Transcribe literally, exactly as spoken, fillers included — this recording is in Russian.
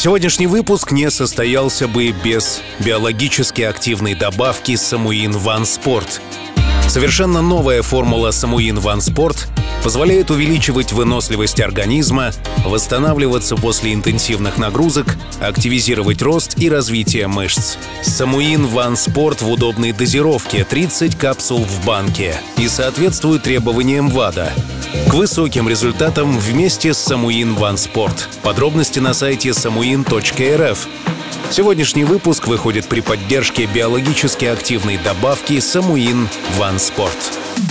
Сегодняшний выпуск не состоялся бы без биологически активной добавки Самуин One Sport. Совершенно новая формула Самуин One Sport позволяет увеличивать выносливость организма, восстанавливаться после интенсивных нагрузок, активизировать рост и развитие мышц. Самуин One Sport в удобной дозировке тридцать капсул в банке и соответствует требованиям ВАДА. К высоким результатам вместе с Самуин One Sport. Подробности на сайте самуин точка эр эф. Сегодняшний выпуск выходит при поддержке биологически активной добавки Самуин One Sport.